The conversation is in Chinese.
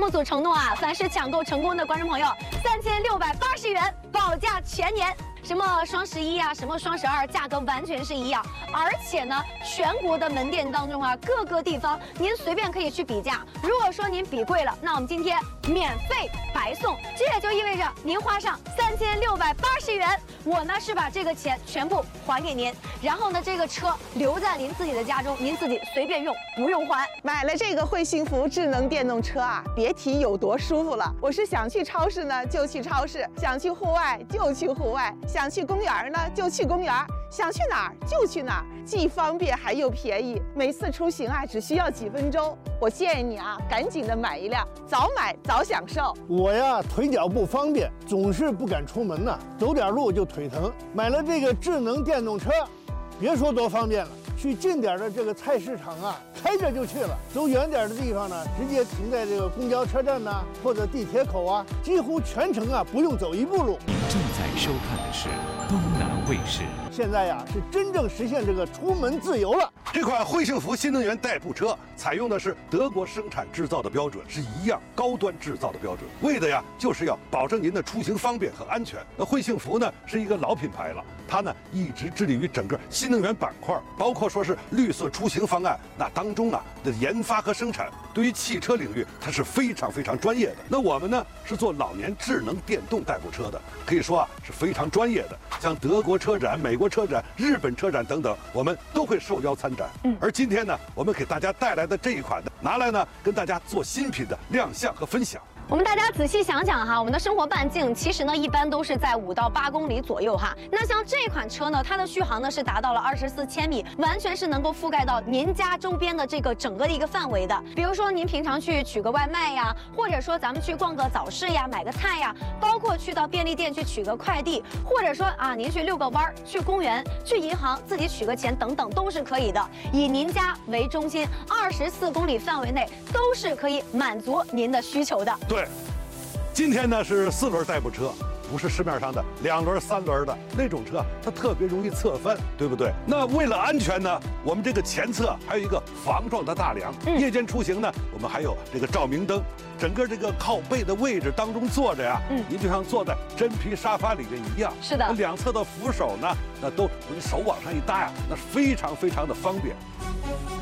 购组承诺啊，凡是抢购成功的观众朋友，3680元保价全年。什么双11啊，什么双12，价格完全是一样。而且呢，全国的门店当中啊，各个地方您随便可以去比价。如果说您比贵了，那我们今天免费白送。这也就意味着您花上3680元，我呢是把这个钱全部还给您，然后呢这个车留在您自己的家中，您自己随便用，不用还。 买了这个会幸福智能电动车啊，别提有多舒服了。我是想去超市呢就去超市，想去户外就去户外，想去公园呢就去公园，想去哪儿就去哪儿，既方便还又便宜。每次出行啊只需要几分钟。我建议你啊，赶紧的买一辆，早买早享受。 我呀腿脚不方便，总是不敢出门呐，走点路就腿疼。买了这个智能电动车，别说多方便了，去近点的这个菜市场啊，开着就去了；走远点的地方呢，直接停在这个公交车站呐，或者地铁口啊，几乎全程啊不用走一步路。 您正在收看的是东南卫视。 现在呀是真正实现这个出门自由了。 这款会幸福新能源代步车采用的是德国生产制造的标准，是一样高端制造的标准，为的呀就是要保证您的出行方便和安全。那会幸福呢是一个老品牌了，它呢一直致力于整个新能源板块，包括说是绿色出行方案，那当中啊的研发和生产，对于汽车领域它是非常专业的。那我们呢是做老年智能电动代步车的，可以说啊是非常专业的。像德国车展、美国车展、日本车展等等，我们都会受邀参展。而今天呢，我们给大家带来的这一款呢，拿来呢跟大家做新品的亮相和分享。 我们大家仔细想想哈，我们的生活半径其实呢一般都是在5到8公里左右哈。那像这款车呢，它的续航呢是达到了24千米，完全是能够覆盖到您家周边的这个整个的一个范围的。比如说您平常去取个外卖呀，或者说咱们去逛个早市呀，买个菜呀，包括去到便利店去取个快递，或者说啊您去遛个弯儿，去公园，去银行自己取个钱等等都是可以的。以您家为中心，24公里范围内都是可以满足您的需求的。 对，今天呢是4轮代步车，不是市面上的2轮、3轮的那种车，它特别容易侧翻，对不对？那为了安全呢，我们这个前侧还有一个防撞的大梁。夜间出行呢，我们还有这个照明灯。整个这个靠背的位置当中坐着呀，您就像坐在真皮沙发里面一样。 是的， 两侧的扶手呢，那都你手往上一搭呀，那非常的方便。